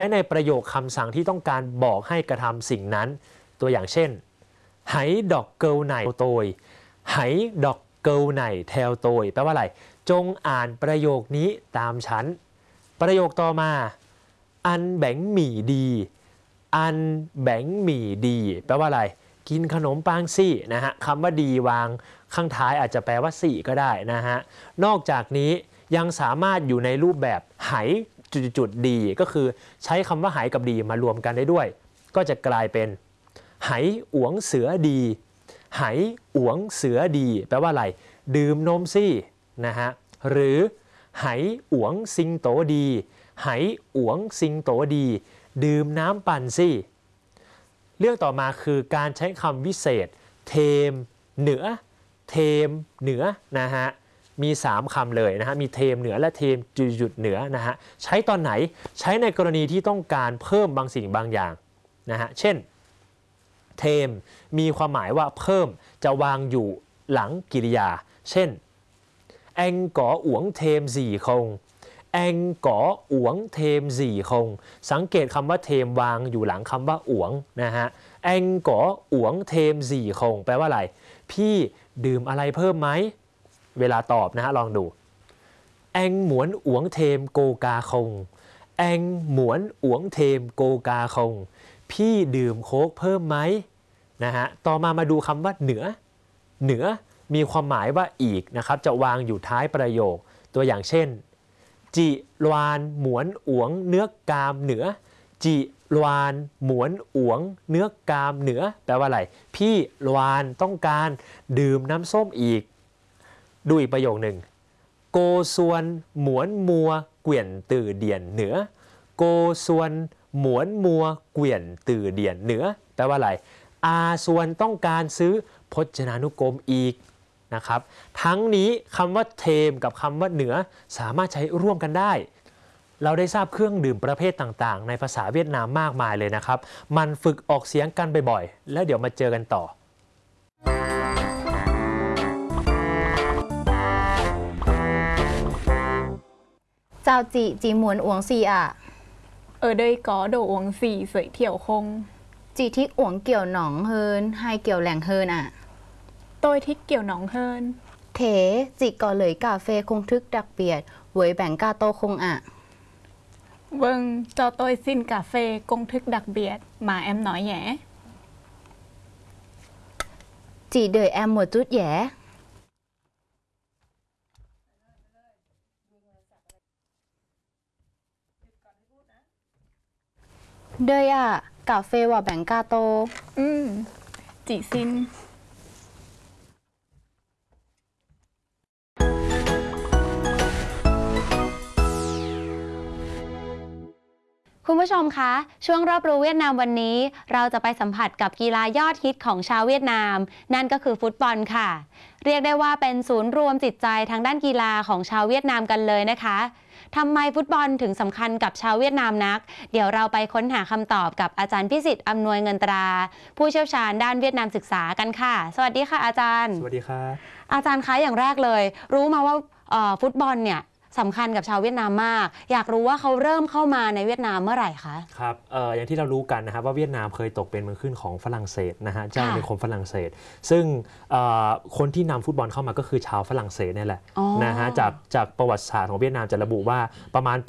และในประโยคคำสั่งที่ต้องการบอกให้กระทำสิ่งนั้นตัวอย่างเช่นไหดอกเกิลไหนโตยไหดอกเกิลไหนแทวโตยแปลว่าอะไรจงอ่านประโยคนี้ตามฉันประโยคต่อมาอันแบงหมี่ดีอันแบงหมี่ดีแปลว่าอะไรกินขนมปังสินะฮะคำว่าดีวางข้างท้ายอาจจะแปลว่าสิก็ได้นะฮะนอกจากนี้ยังสามารถอยู่ในรูปแบบไหจุดดีก็คือใช้คำว่าไหกับดีมารวมกันได้ด้วยก็จะกลายเป็นไหอวงเสือดีไหอวงเสือดีแปลว่าอะไรดื่มนมสินะฮะหรือไหอวงซิงโตดีไหอวงซิงโตดีดื่มน้ำปั่นสิเรื่องต่อมาคือการใช้คำวิเศษเทมเหนือเทมเหนือนะฮะมี3คำเลยนะฮะมีเทมเหนือและเทมจุดเหนือนะฮะใช้ตอนไหนใช้ในกรณีที่ต้องการเพิ่มบางสิ่งบางอย่างนะฮะเช่นเทมมีความหมายว่าเพิ่มจะวางอยู่หลังกริยาเช่นแองก๋ออวงเทมสี่คงแองก๋ออวงเทมสี่คงสังเกตคำว่าเทมวางอยู่หลังคำว่าอวงนะฮะแองก๋ออวงเทมสี่คงแปลว่าอะไรพี่ดื่มอะไรเพิ่มไหมเวลาตอบนะฮะลองดูแองหมวนอวงเทมโกกาคงแองหมวนอวงเทมโกกาคงพี่ดื่มโค้กเพิ่มไหมนะฮะต่อมาดูคำว่าเหนือเหนือมีความหมายว่าอีกนะครับจะวางอยู่ท้ายประโยคตัวอย่างเช่นจิลวานหมวนอวงเนื้อกามเหนือจิลวานหมวนอวงเนื้อกามเหนือแปลว่าอะไรพี่ลวานต้องการดื่มน้ำส้มอีกดูอีกประโยคหนึ่งโกส่วนหมวนมัวเกวี่ยนตื่อเดียนเหนือโกส่วนหมวนมัวเกวี่ยนตื่อเดียนเหนือแปลว่าอะไรอาส่วนต้องการซื้อพจนานุกรมอีกนะครับทั้งนี้คำว่าเทมกับคำว่าเหนือสามารถใช้ร่วมกันได้เราได้ทราบเครื่องดื่มประเภทต่างๆในภาษาเวียดนามมากมายเลยนะครับมันฝึกออกเสียงกันบ่อยๆแล้วเดี๋ยวมาเจอกันต่อ Chào chị muốn uống gì ạ? Ở đây có đồ uống gì giới thiệu không? Chị thích uống kiểu nóng hơn hay kiểu lạnh hơn ạ? Tôi thích kiểu nóng hơn. Thế chị có lấy cà phê công thức đặc biệt với bánh gato không ạ? Vâng, cho tôi xin cà phê công thức đặc biệt mà em nói nhé. Chị đợi em một chút nhé. Đây ạ, cà phê và bánh gato. Chị xin. คุณผู้ชมคะช่วงรอบรู้เวียดนามวันนี้เราจะไปสัมผัสกับกีฬายอดฮิตของชาวเวียดนามนั่นก็คือฟุตบอลค่ะเรียกได้ว่าเป็นศูนย์รวมจิตใจทางด้านกีฬาของชาวเวียดนามกันเลยนะคะทำไมฟุตบอลถึงสำคัญกับชาวเวียดนามนักเดี๋ยวเราไปค้นหาคำตอบกับอาจารย์พิสิทธิ์อำนวยเงินตราผู้เชี่ยวชาญด้านเวียดนามศึกษากันค่ะสวัสดีค่ะอาจารย์สวัสดีครับอาจารย์คะอย่างแรกเลยรู้มาว่าฟุตบอลเนี่ยสำคัญกับชาวเวียดนามมากอยากรู้ว่าเขาเริ่มเข้ามาในเวียดนามเมื่อไหร่คะครับอย่างที่เรารู้กันนะครับว่าเวียดนามเคยตกเป็นเมืองขึ้นของฝรั่งเศสนะฮะเจ้าอาณานิคมฝรั่งเศสซึ่งคนที่นำฟุตบอลเข้ามาก็คือชาวฝรั่งเศสนี่แหละนะฮะจากประวัติศาสตร์ของเวียดนามจะระบุว่าประมาณปี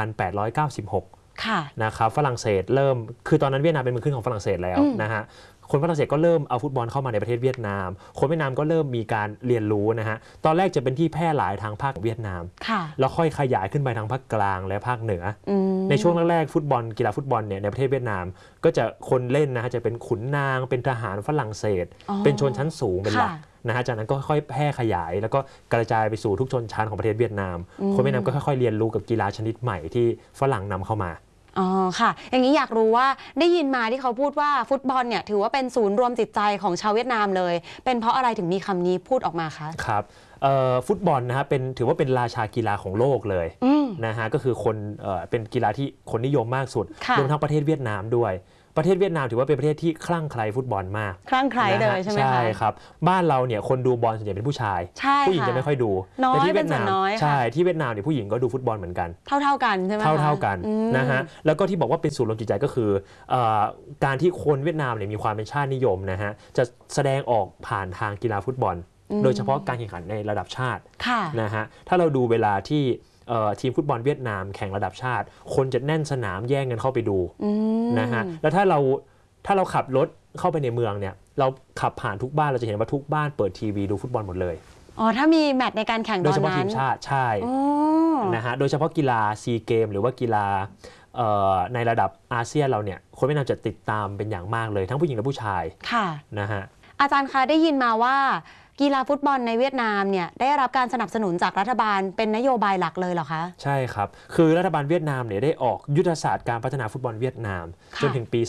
1896นะครับฝรั่งเศสเริ่มคือตอนนั้นเวียดนามเป็นเมืองขึ้นของฝรั่งเศสแล้วนะฮะคนฝรั่งเศสก็เริ่มเอาฟุตบอลเข้ามาในประเทศเวียดนามคนเวียดนามก็เริ่มมีการเรียนรู้นะฮะตอนแรกจะเป็นที่แพร่หลายทางภาคเวียดนามแล้วค่อยขยายขึ้นไปทางภาคกลางและภาคเหนือในช่วงแรกๆฟุตบอลกีฬาฟุตบอลเนี่ยในประเทศเวียดนามก็จะคนเล่นนะฮะจะเป็นขุนนางเป็นทหารฝรั่งเศสเป็นชนชั้นสูงเป็นหลักนะฮะจากนั้นก็ค่อยแพร่ขยายแล้วก็กระจายไปสู่ทุกชนชั้นของประเทศเวียดนามคนเวียดนามก็ค่อยๆเรียนรู้กับกีฬาชนิดใหม่ที่ฝรั่งนำเข้ามาอ๋อค่ะอย่างนี้อยากรู้ว่าได้ยินมาที่เขาพูดว่าฟุตบอลเนี่ยถือว่าเป็นศูนย์รวมจิตใจของชาวเวียดนามเลยเป็นเพราะอะไรถึงมีคำนี้พูดออกมาคะครับฟุตบอลนะฮะถือว่าเป็นราชากีฬาของโลกเลยนะฮะก็คือคนเป็นกีฬาที่คนนิยมมากสุดรวมทั้งประเทศเวียดนามด้วยประเทศเวียดนามถือว่าเป็นประเทศที่คลั่งไคล้ฟุตบอลมากคลั่งไคล้เลยใช่ไหมคะใช่ครับบ้านเราเนี่ยคนดูบอลส่วนใหญ่เป็นผู้ชาย ผู้หญิงจะไม่ค่อยดูแต่ที่เวียดนามใช่ที่เวียดนามเนี่ยผู้หญิงก็ดูฟุตบอลเหมือนกันเท่ากันใช่ไหมเท่ากันนะฮะแล้วก็ที่บอกว่าเป็นศูนย์รวมจิตใจก็คือการที่คนเวียดนามเนี่ยมีความเป็นชาตินิยมนะฮะจะแสดงออกผ่านทางกีฬาฟุตบอลโดยเฉพาะการแข่งขันในระดับชาตินะฮะถ้าเราดูเวลาที่ทีมฟุตบอลเวียดนามแข่งระดับชาติคนจะแน่นสนามแย่งกันเข้าไปดูนะฮะแล้วถ้าเราขับรถเข้าไปในเมืองเนี่ยเราขับผ่านทุกบ้านเราจะเห็นว่าทุกบ้านเปิดทีวีดูฟุตบอลหมดเลยอ๋อถ้ามีแมตช์ในการแข่งโดยเฉพาะทีมชาติใช่นะฮะโดยเฉพาะกีฬาซีเกมหรือว่ากีฬาในระดับอาเซียนเราเนี่ยคนเวียดนามจะติดตามเป็นอย่างมากเลยทั้งผู้หญิงและผู้ชายนะฮะอาจารย์คะได้ยินมาว่ากีฬาฟุตบอลในเวียดนามเนี่ยได้รับการสนับสนุนจากรัฐบาลเป็นนโยบายหลักเลยเหรอคะใช่ครับคือรัฐบาลเวียดนามเนี่ยได้ออกยุทธศาสตร์การพัฒนาฟุตบอลเวียดนามจนถึงปี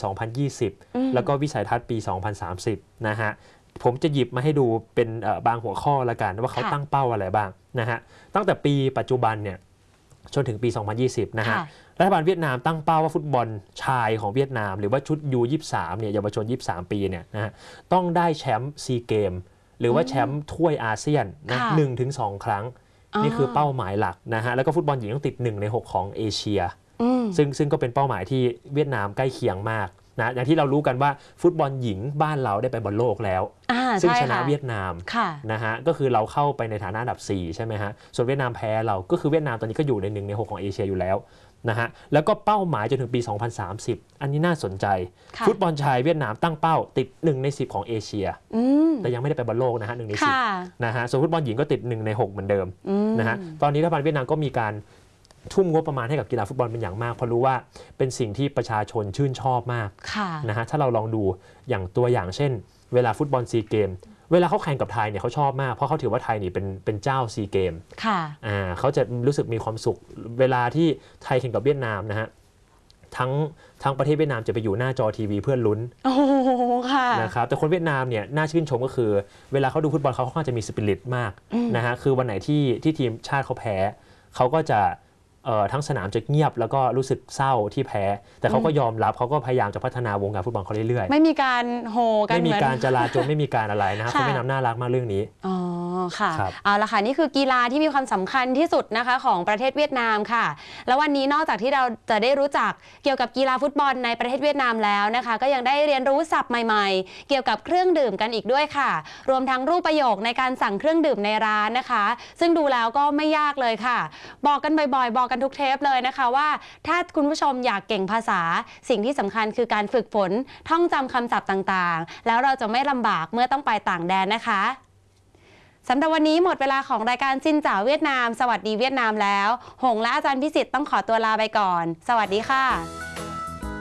2020 แล้วก็วิสัยทัศน์ปี 2030 นะฮะผมจะหยิบมาให้ดูเป็นบางหัวข้อละกันว่าเขาตั้งเป้าอะไรบ้างนะฮะตั้งแต่ปีปัจจุบันเนี่ยจนถึงปี 2020 นะฮะรัฐบาลเวียดนามตั้งเป้าว่าฟุตบอลชายของเวียดนามหรือว่าชุด U23 เนี่ยเยาวชน23 ปีเนี่ยนะฮะต้องได้แชมป์ซีเกมหรือว่าแชมป์ถ้วยอาเซียนนะ1-2 ครั้งนี่คือเป้าหมายหลักนะฮะแล้วก็ฟุตบอลหญิงต้องติด1 ใน 6ของเอเชียซึ่งก็เป็นเป้าหมายที่เวียดนามใกล้เคียงมากนะอย่างที่เรารู้กันว่าฟุตบอลหญิงบ้านเราได้ไปบอลโลกแล้วซึ่งชนะเวียดนามนะฮะก็คือเราเข้าไปในฐานะอันดับ4ใช่ไหมฮะส่วนเวียดนามแพ้เราก็คือเวียดนามตอนนี้ก็อยู่ใน1 ใน 6ของเอเชียอยู่แล้วนะฮะแล้วก็เป้าหมายจนถึงปี 2030 อันนี้น่าสนใจฟุตบอลชายเวียดนามตั้งเป้าติด1 ใน 10ของเอเชียแต่ยังไม่ได้ไปบอลโลกนะฮะ1 ใน 10นะฮะส่วนฟุตบอลหญิงก็ติด1 ใน 6เหมือนเดิมนะฮะตอนนี้รัฐบาลเวียดนามก็มีการทุ่มงบประมาณให้กับกีฬาฟุตบอลเป็นอย่างมากเพราะรู้ว่าเป็นสิ่งที่ประชาชนชื่นชอบมากนะฮะถ้าเราลองดูอย่างตัวอย่างเช่นเวลาฟุตบอลซีเกมเวลาเขาแข่งกับไทยเนี่ยเขาชอบมากเพราะเขาถือว่าไทยนี่เป็นเจ้าซีเกมเขาจะรู้สึกมีความสุขเวลาที่ไทยแข่งกับเวียดนามนะฮะทั้งประเทศเวียดนามจะไปอยู่หน้าจอทีวีเพื่อลุ้นนะครับแต่คนเวียดนามเนี่ยน่าชื่นชมก็คือเวลาเขาดูฟุตบอลเขาค่อนข้างจะมีสปิริตมากนะฮะคือวันไหนที่ทีมชาติเขาแพ้เขาก็จะทั้งสนามจะเงียบแล้วก็รู้สึกเศร้าที่แพ้แต่เขาก็ยอมรับเขาก็พยายามจะพัฒนาวงการฟุตบอลเขาเรื่อยๆไม่มีการโหกันไม่มีการจลาจลไม่มีการอะไรนะครับคนเวียดนามน่ารักมากเรื่องนี้อ๋อค่ะเอาละค่ะนี่คือกีฬาที่มีความสำคัญที่สุดนะคะของประเทศเวียดนามค่ะแล้ววันนี้นอกจากที่เราจะได้รู้จักเกี่ยวกับกีฬาฟุตบอลในประเทศเวียดนามแล้วนะคะก็ยังได้เรียนรู้ศัพท์ใหม่ๆเกี่ยวกับเครื่องดื่มกันอีกด้วยค่ะรวมทั้งรูปประโยคในการสั่งเครื่องดื่มในร้านนะคะซึ่งดูแล้วก็ไม่ยากเลยค่ะบอกกันบ่อยๆบอกกันทุกเทปเลยนะคะว่าถ้าคุณผู้ชมอยากเก่งภาษาสิ่งที่สำคัญคือการฝึกฝนท่องจำคำศัพท์ต่างๆแล้วเราจะไม่ลำบากเมื่อต้องไปต่างแดนนะคะสำหรับวันนี้หมดเวลาของรายการซินจ๋าเวียดนามสวัสดีเวียดนามแล้วหงและอาจารย์พิสิทธิ์ต้องขอตัวลาไปก่อนสวัสดีค่ะ